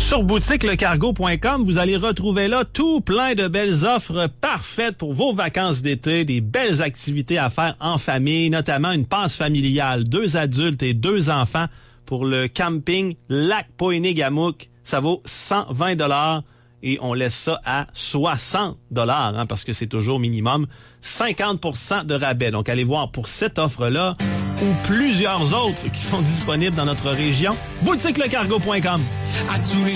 Sur boutiquelecargo.com, vous allez retrouver là tout plein de belles offres parfaites pour vos vacances d'été, des belles activités à faire en famille, notamment une passe familiale, 2 adultes et 2 enfants pour le camping Lac Pohéné-Gamouk. Ça vaut 120 $ et on laisse ça à 60 $, parce que c'est toujours minimum 50% de rabais. Donc allez voir pour cette offre-là ou plusieurs autres qui sont disponibles dans notre région. boutiquelecargo.com.